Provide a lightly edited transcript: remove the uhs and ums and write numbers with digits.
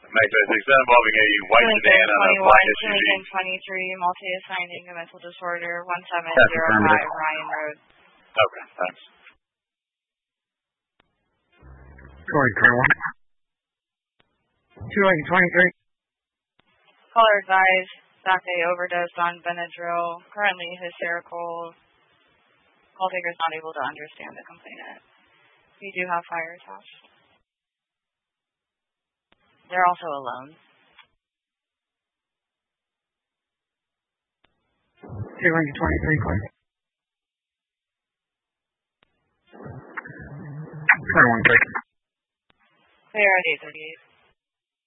Megasix, that involving a white sedan and a black SUV. Lincoln 23, multi-assigned mental disorder, 1705 Ryan Road. Okay, thanks. Sorry, Colonel. 223. Caller advised that they overdosed on Benadryl. Currently hysterical. Call taker is not able to understand the complainant. We do have fire attached. They're also alone. 223, please. 21, please. They are at 838.